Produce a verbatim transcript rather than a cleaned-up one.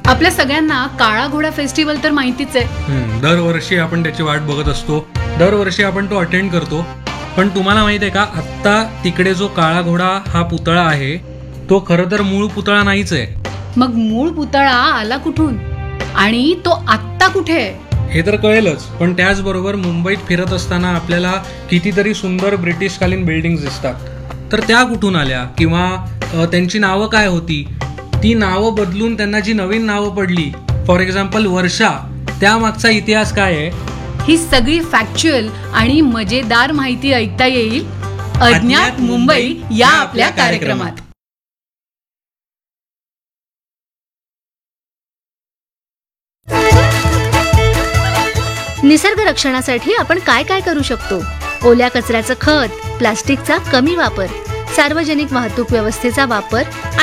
आपल्या सगळ्यांना काळा घोडा फेस्टिवल तर माहितीच आहे. हम्म, दरवर्षी आपण त्याची वाट बघत असतो, दरवर्षी आपण तो अटेंड करतो. पण तुम्हाला माहित आहे का, आत्ता तिकडे जो काळा घोडा हा पुतळा आहे तो खरं तर मूळ पुतळा नाहीच आहे. मग मूळ पुतळा आला कुठून आणि तो आत्ता कुठे आहे? हे तर कळेलच, पण त्याचबरोबर मुंबईत फिरत असताना आपल्याला कितीतरी सुंदर ब्रिटिशकालीन बिल्डिंग्स दिसतात. तर त्या कुठून आल्या किंवा अ, त्यांची नावं काय होती, ती नावं बदलून त्यांना जी नवीन नावं पडली, फॉर एक्झाम्पल वर्षा, त्यामागचा इतिहास काय आहे, ही सगळी फॅक्च्युअल आणि मजेदार माहिती ऐकता येईल अज्ञात मुंबई या आपल्या कार्यक्रमात. निसर्ग रक्षणासाठी आपण काय काय करू शकतो? ओल्या कचऱ्याचं खत, प्लास्टिकचा कमी वापर, सार्वजनिक वाहतूक व्यवस्थेचा वापर